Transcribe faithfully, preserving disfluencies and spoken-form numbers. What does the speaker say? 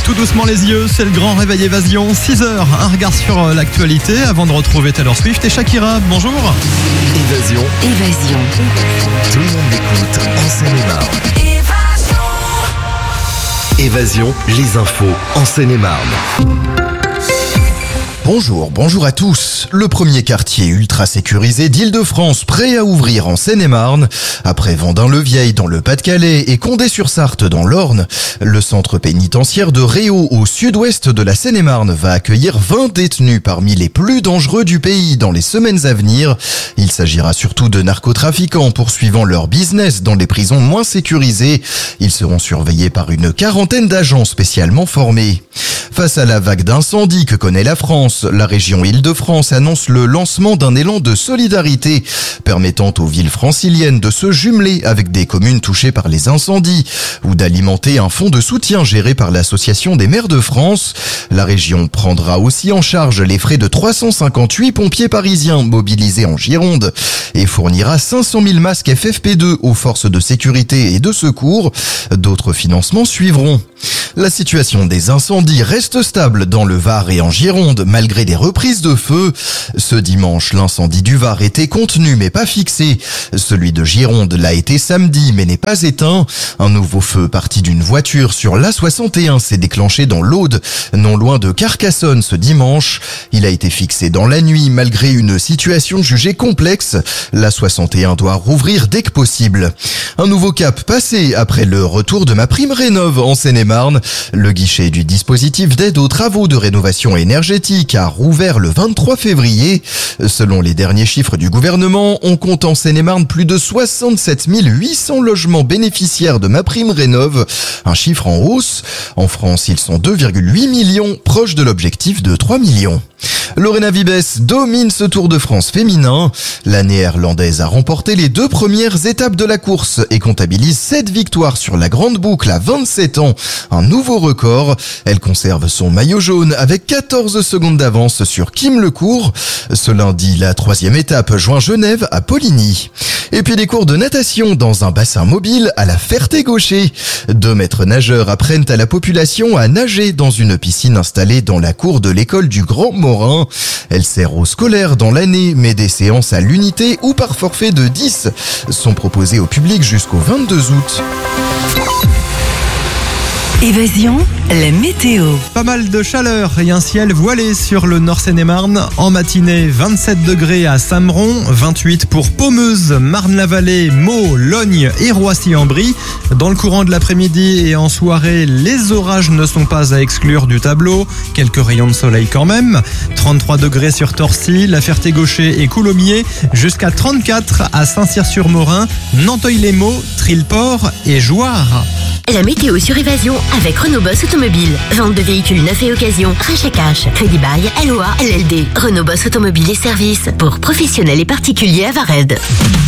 tout doucement les yeux, c'est le grand réveil évasion, six heures, un regard sur l'actualité avant de retrouver Taylor Swift et Shakira. Bonjour. Évasion. Évasion. Tout le monde écoute en Seine-et-Marne. Évasion, les infos en Seine-et-Marne. Bonjour, bonjour à tous. Le premier quartier ultra sécurisé d'Île-de-France prêt à ouvrir en Seine-et-Marne. Après Vendin-le-Vieil dans le Pas-de-Calais et Condé-sur-Sarthe dans l'Orne, le centre pénitentiaire de Réau au sud-ouest de la Seine-et-Marne va accueillir vingt détenus parmi les plus dangereux du pays dans les semaines à venir. Il s'agira surtout de narcotrafiquants poursuivant leur business dans les prisons moins sécurisées. Ils seront surveillés par une quarantaine d'agents spécialement formés. Face à la vague d'incendies que connaît la France, la région Île-de-France annonce le lancement d'un élan de solidarité permettant aux villes franciliennes de se jumeler avec des communes touchées par les incendies ou d'alimenter un fonds de soutien géré par l'Association des maires de France. La région prendra aussi en charge les frais de trois cent cinquante-huit pompiers parisiens mobilisés en Gironde et fournira cinq cent mille masques F F P deux aux forces de sécurité et de secours. D'autres financements suivront. La situation des incendies reste stable dans le Var et en Gironde malgré des reprises de feu. Ce dimanche, l'incendie du Var était contenu mais pas fixé. Celui de Gironde l'a été samedi mais n'est pas éteint. Un nouveau feu parti d'une voiture sur l'A soixante et un s'est déclenché dans l'Aude, non loin de Carcassonne ce dimanche. Il a été fixé dans la nuit malgré une situation jugée complexe. L'A soixante et un doit rouvrir dès que possible. Un nouveau cap passé après le retour de MaPrimeRénov' en Seine-et-Marne. Le guichet du dispositif d'aide aux travaux de rénovation énergétique a rouvert le vingt-trois février. Selon les derniers chiffres du gouvernement, on compte en Seine-et-Marne plus de soixante-sept mille huit cents logements bénéficiaires de MaPrimeRénov', un chiffre en hausse. En France, ils sont deux virgule huit millions, proches de l'objectif de trois millions. Lorena Wiebes domine ce Tour de France féminin. La néerlandaise a remporté les deux premières étapes de la course et comptabilise sept victoires sur la grande boucle à vingt-sept ans. Un nouveau record. Elle conserve son maillot jaune avec quatorze secondes d'avance sur Kim Lecourt. Ce lundi, la troisième étape joint Genève à Poligny. Et puis des cours de natation dans un bassin mobile à la Ferté-Gaucher. Deux maîtres nageurs apprennent à la population à nager dans une piscine installée dans la cour de l'école du Grand Morin. Elle sert aux scolaires dans l'année, mais des séances à l'unité ou par forfait de dix sont proposées au public jusqu'au vingt-deux août. Évasion, la météo. Pas mal de chaleur et un ciel voilé sur le Nord Seine-et-Marne. En matinée, vingt-sept degrés à Sameron, vingt-huit pour Pommeuse, Marne-la-Vallée, Meaux, Logne et Roissy-en-Brie. Dans le courant de l'après-midi et en soirée, les orages ne sont pas à exclure du tableau. Quelques rayons de soleil quand même. trente-trois degrés sur Torcy, La Ferté-Gaucher et Coulommiers. Jusqu'à trente-quatre à Saint-Cyr-sur-Morin, Nanteuil-les-Maux, Trilleport et Jouarre. La météo sur Évasion avec Renault Boss Automobile. Vente de véhicules neufs et occasion. Rachat cash. Crédit bail. L O A. L L D. Renault Boss Automobile et services pour professionnels et particuliers à Vared.